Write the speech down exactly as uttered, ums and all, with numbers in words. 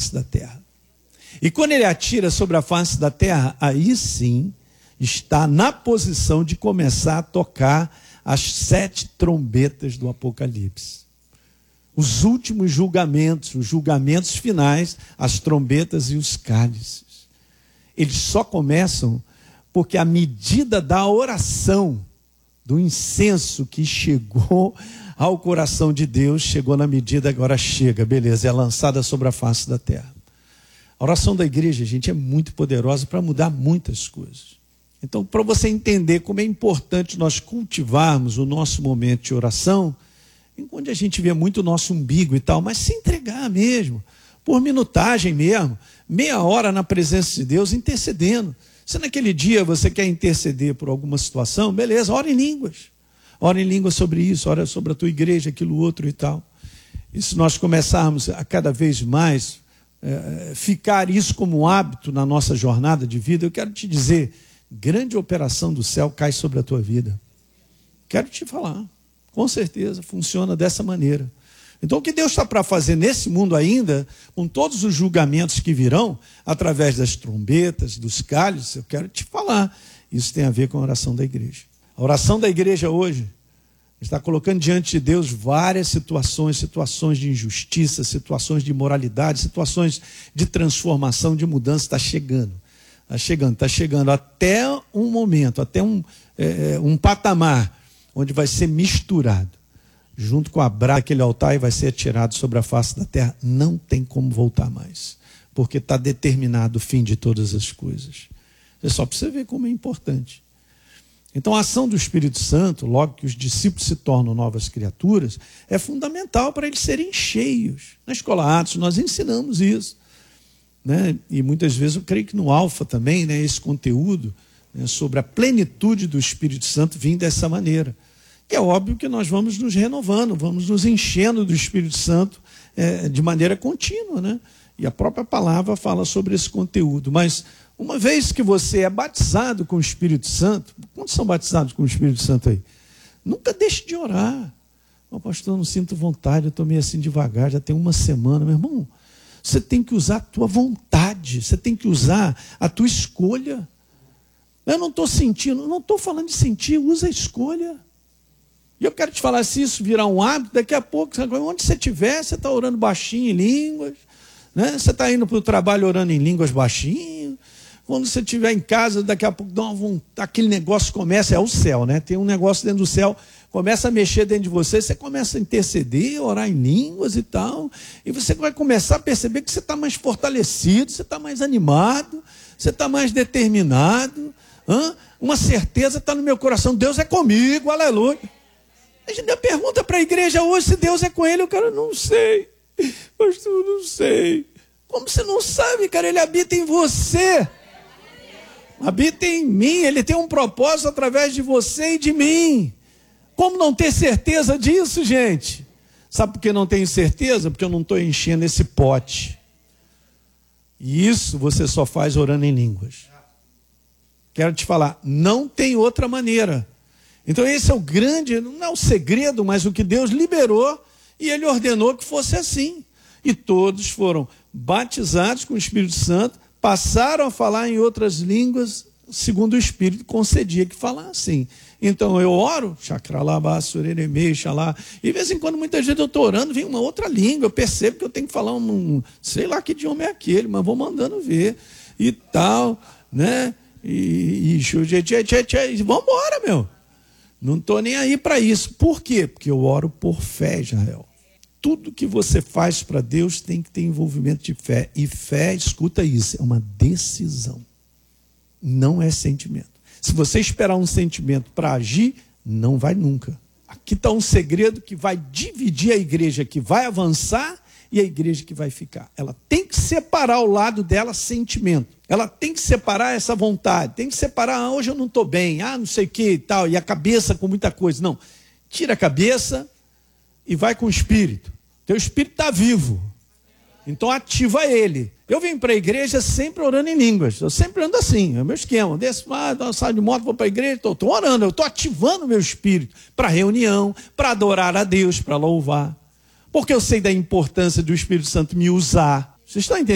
face da terra. E quando ele atira sobre a face da terra, aí sim está na posição de começar a tocar as sete trombetas do Apocalipse. Os últimos julgamentos, os julgamentos finais, as trombetas e os cálices. Eles só começam porque a medida da oração, do incenso que chegou ao coração de Deus, chegou na medida, agora chega, beleza, é lançada sobre a face da terra. A oração da igreja, gente, é muito poderosa para mudar muitas coisas. Então, para você entender como é importante nós cultivarmos o nosso momento de oração, onde a gente vê muito o nosso umbigo e tal, mas se entregar mesmo, por minutagem mesmo, meia hora na presença de Deus, intercedendo. Se naquele dia você quer interceder por alguma situação, beleza, ora em línguas. Ora em línguas sobre isso, ora sobre a tua igreja, aquilo outro e tal. E se nós começarmos a cada vez mais é, ficar isso como um hábito na nossa jornada de vida, eu quero te dizer, grande operação do céu cai sobre a tua vida. Quero te falar, com certeza, funciona dessa maneira. Então o que Deus está para fazer nesse mundo ainda, com todos os julgamentos que virão, através das trombetas, dos cálices, eu quero te falar, isso tem a ver com a oração da igreja. A oração da igreja hoje está colocando diante de Deus várias situações, situações de injustiça, situações de imoralidade, situações de transformação, de mudança, está chegando. Está chegando, está chegando até um momento, até um, é, um patamar, onde vai ser misturado, junto com a brasa daquele altar e vai ser atirado sobre a face da terra. Não tem como voltar mais, porque está determinado o fim de todas as coisas. É só para você ver como é importante. Então a ação do Espírito Santo, logo que os discípulos se tornam novas criaturas, é fundamental para eles serem cheios. Na Escola Atos nós ensinamos isso, né? E muitas vezes eu creio que no Alfa também, né, esse conteúdo, né, sobre a plenitude do Espírito Santo vem dessa maneira. E é óbvio que nós vamos nos renovando, vamos nos enchendo do Espírito Santo é, de maneira contínua, né? E a própria palavra fala sobre esse conteúdo. Mas uma vez que você é batizado com o Espírito Santo, quantos são batizados com o Espírito Santo aí? Nunca deixe de orar. Oh, pastor, eu não sinto vontade, eu estou meio assim devagar, já tem uma semana. Meu irmão, você tem que usar a tua vontade, você tem que usar a tua escolha. Eu não estou sentindo, não estou falando de sentir, usa a escolha. E eu quero te falar, se isso virar um hábito, daqui a pouco, onde você estiver, você está orando baixinho em línguas, né? Você está indo para o trabalho orando em línguas baixinho. Quando você estiver em casa, daqui a pouco dá uma vontade, aquele negócio começa, é o céu, né? Tem um negócio dentro do céu, começa a mexer dentro de você, você começa a interceder, orar em línguas e tal, e você vai começar a perceber que você está mais fortalecido, você está mais animado, você está mais determinado. Hã? Uma certeza está no meu coração, Deus é comigo, aleluia. A gente pergunta para a igreja hoje se Deus é com ele, o cara, não sei, pastor, não sei. Como você não sabe, cara? Ele habita em você, habita em mim, ele tem um propósito através de você e de mim. Como não ter certeza disso, gente? Sabe por que não tenho certeza? Porque eu não estou enchendo esse pote. E isso você só faz orando em línguas. Quero te falar, não tem outra maneira. Então esse é o grande, não é o segredo, mas o que Deus liberou e ele ordenou que fosse assim. E todos foram batizados com o Espírito Santo, passaram a falar em outras línguas, segundo o Espírito concedia que falassem. Então eu oro, chacralabá, sureremei, xalá, e de vez em quando, muitas vezes eu estou orando, vem uma outra língua, eu percebo que eu tenho que falar um, sei lá que idioma é aquele, mas vou mandando ver, e tal, né, e, e, e vamos embora, meu. Não estou nem aí para isso. Por quê? Porque eu oro por fé, Israel. Tudo que você faz para Deus tem que ter envolvimento de fé. E fé, escuta isso, é uma decisão. Não é sentimento. Se você esperar um sentimento para agir, não vai nunca. Aqui está um segredo que vai dividir a igreja que vai avançar e a igreja que vai ficar. Ela tem que separar ao lado dela sentimento. Ela tem que separar essa vontade. Tem que separar, ah, hoje eu não estou bem, ah, não sei o que e tal. E a cabeça com muita coisa. Não, tira a cabeça e vai com o espírito. Teu espírito está vivo. Então ativa ele. Eu venho para a igreja sempre orando em línguas. Eu sempre ando assim, é o meu esquema. Desço, ah, saio de moto, vou para a igreja, estou orando. Eu estou ativando o meu espírito para reunião, para adorar a Deus, para louvar. Porque eu sei da importância do Espírito Santo me usar. Vocês estão entendendo?